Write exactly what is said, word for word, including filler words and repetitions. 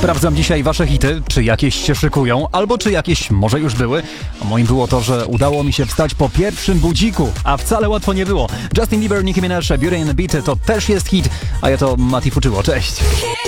Sprawdzam dzisiaj wasze hity, czy jakieś się szykują, albo czy jakieś może już były. A moim było to, że udało mi się wstać po pierwszym budziku, a wcale łatwo nie było. Justin Bieber, Nicki Minaj, Beauty and the Beat to też jest hit, a ja to Mati Fuczyło. Cześć!